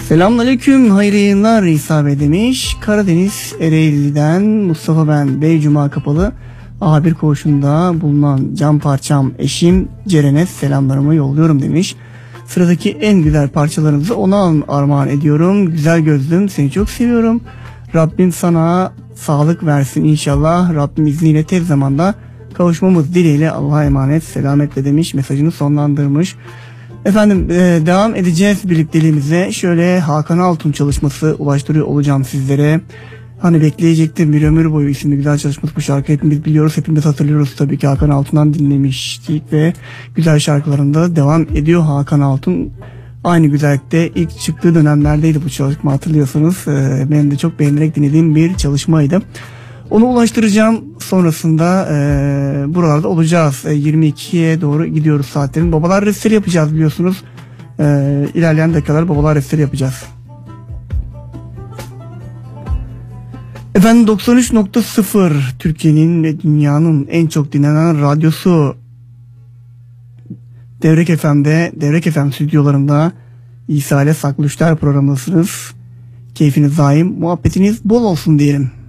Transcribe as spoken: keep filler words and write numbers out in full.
Selamünaleyküm, hayırlı yayınlar İsa Bey demiş. Karadeniz Ereğli'den Mustafa ben, Beycuma Kapalı A bir koğuşunda bulunan can parçam eşim Ceren'e selamlarımı yolluyorum demiş. Sıradaki en güzel parçalarınızı ona armağan ediyorum. Güzel gözlüm, seni çok seviyorum. Rabbim sana sağlık versin inşallah. Rabbim izniyle tez zamanda kavuşmamız dileğiyle, Allah'a emanet, selametle demiş. Mesajını sonlandırmış. Efendim e, devam edeceğiz birlikteliğimize. Şöyle Hakan Altun çalışması ulaştırıyor olacağım sizlere. Hani bekleyecektim, bir ömür boyu isimli güzel çalışması, bu şarkı hepimiz biliyoruz, hepimiz hatırlıyoruz tabii ki. Hakan Altun'dan dinlemiştik ve güzel şarkılarında devam ediyor Hakan Altun. Aynı güzellikte ilk çıktığı dönemlerdeydi bu çalışma, hatırlıyorsanız. E, benim de çok beğenerek dinlediğim bir çalışmaydı. Onu ulaştıracağım. Sonrasında e, buralarda olacağız. E, yirmi ikiye doğru gidiyoruz saatlerin. Babalar restleri yapacağız biliyorsunuz. E, ilerleyen dakikalar babalar restleri yapacağız. Efendim doksan üç nokta sıfır Türkiye'nin ve dünyanın en çok dinlenen radyosu Devrek F M'de, Devrek F M stüdyolarında İsa ile Saklı Üçler programındasınız. Keyfiniz daim, muhabbetiniz bol olsun diyelim.